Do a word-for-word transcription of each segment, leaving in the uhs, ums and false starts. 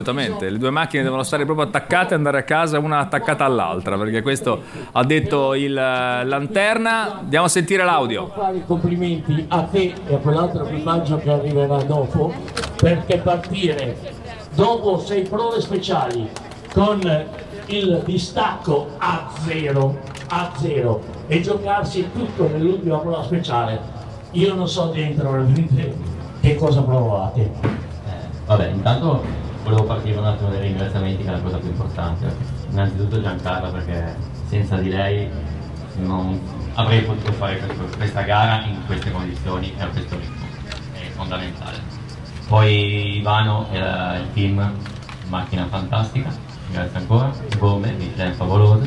Assolutamente, le due macchine devono stare proprio attaccate e andare a casa una attaccata all'altra, perché questo ha detto il Lanterna. Andiamo a sentire l'audio. Fare i complimenti a te e a quell'altro equipaggio che arriverà dopo, perché partire dopo sei prove speciali con il distacco a zero, a zero e giocarsi tutto nell'ultima prova speciale, io non so dentro veramente che cosa provate. Eh, vabbè, intanto volevo partire un attimo dai ringraziamenti, che è la cosa più importante. Innanzitutto Giancarla, perché senza di lei non avrei potuto fare questo, questa gara in queste condizioni e a questo ritmo, è fondamentale. Poi Ivano e la, il team, macchina fantastica, grazie ancora, gomme, Michelin favolose.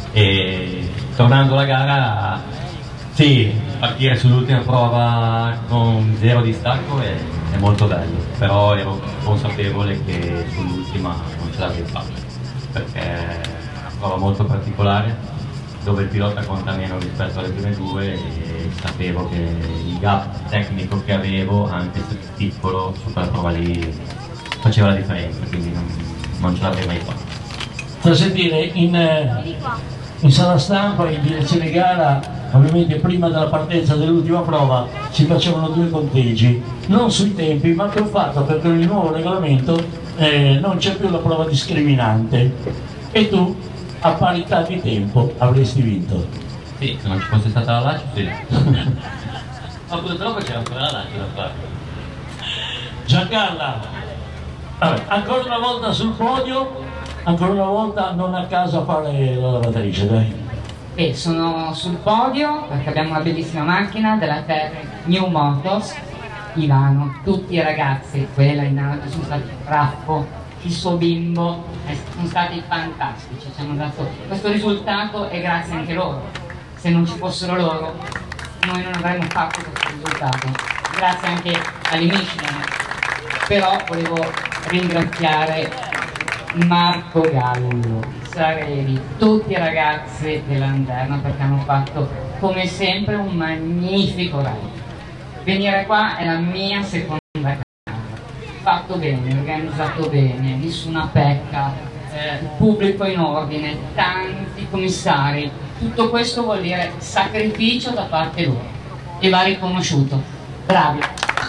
E tornando alla gara, sì, partire sull'ultima prova con zero distacco è, è molto bello, però ero consapevole che sull'ultima non ce l'avrei fatta, perché è una prova molto particolare, dove il pilota conta meno rispetto alle prime due e sapevo che il gap tecnico che avevo, anche se piccolo, su quella prova lì faceva la differenza, quindi non, non ce l'avrei mai fatta. Per sentire, in, in sala stampa, in direzione gara, ovviamente prima della partenza dell'ultima prova si facevano due conteggi, non sui tempi ma per il fatto che con il nuovo regolamento eh, non c'è più la prova discriminante e tu a parità di tempo avresti vinto. Sì, se non ci fosse stata la Lazio, sì. Ma purtroppo c'era ancora la Lazio da fare. Giancarla, vabbè, ancora una volta sul podio, ancora una volta non a casa a fare la lavatrice, dai. E sono sul podio perché abbiamo una bellissima macchina della Terra New Motors, Ivano, tutti i ragazzi, quella in alto sono stati Raffo, il suo bimbo, sono stati fantastici, ci hanno dato questo risultato e grazie anche loro. Se non ci fossero loro noi non avremmo fatto questo risultato, grazie anche alle Michelin. Però volevo ringraziare Marco Gallo, Sareli, tutti i ragazzi della Lanterna, perché hanno fatto come sempre un magnifico ride. Venire qua è la mia seconda gara, fatto bene, organizzato bene, nessuna pecca, eh, il pubblico in ordine, tanti commissari, tutto questo vuol dire sacrificio da parte loro e va riconosciuto. Bravi.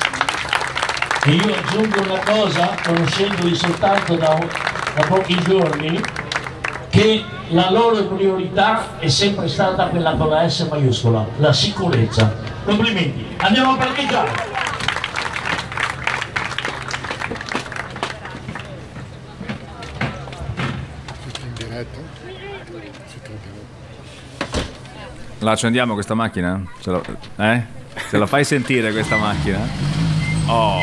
E io aggiungo una cosa, conoscendoli soltanto da, da pochi giorni, che la loro priorità è sempre stata quella con la S maiuscola, la sicurezza. Complimenti, andiamo a parcheggiare. La accendiamo questa macchina? Ce la, eh? Ce la fai sentire questa macchina? Oh,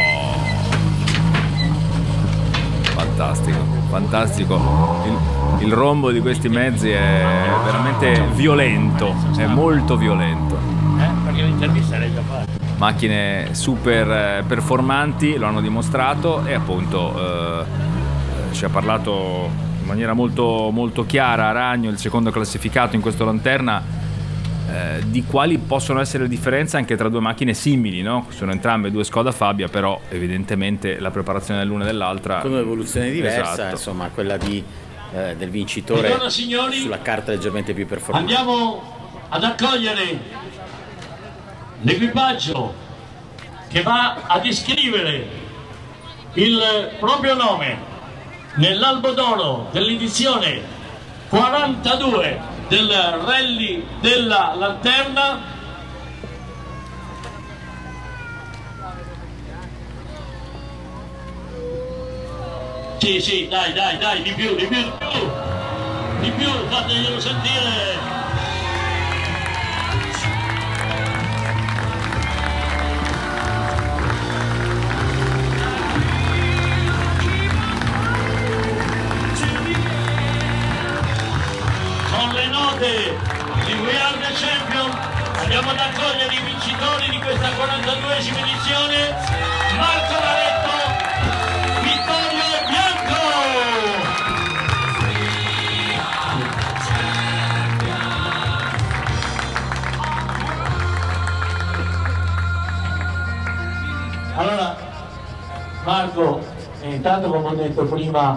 fantastico, fantastico. Il, il rombo di questi mezzi è veramente violento, è molto violento. Eh, perché l'intervista l'hai già fatta. Macchine super performanti, lo hanno dimostrato e appunto eh, ci ha parlato in maniera molto, molto chiara Ragno, il secondo classificato in questo Lanterna, eh, di quali possono essere le differenze anche tra due macchine simili, no? Sono entrambe due Skoda Fabia, però evidentemente la preparazione dell'una e dell'altra con un'evoluzione diversa, esatto. Insomma quella di, eh, del vincitore Buongiorno, signori. Sulla carta leggermente più performante. Andiamo ad accogliere l'equipaggio che va ad iscrivere il proprio nome nell'albo d'oro dell'edizione quarantadue del Rally della Lanterna. Sì, sì, dai, dai, dai, di più, di più, di più, di più, fateglielo sentire. Di We Are the Champion, andiamo ad accogliere i vincitori di questa quarantaduesima edizione, Marco Laretto, Vittorio Bianco. Allora Marco, eh, intanto come ho detto prima